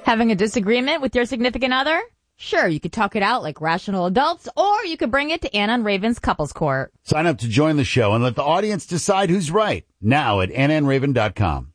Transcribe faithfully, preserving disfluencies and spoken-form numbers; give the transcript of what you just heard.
Having a disagreement with your significant other? Sure, you could talk it out like rational adults, or you could bring it to Anna and Raven's Couples Court. Sign up to join the show and let the audience decide who's right. Now at anna and raven dot com.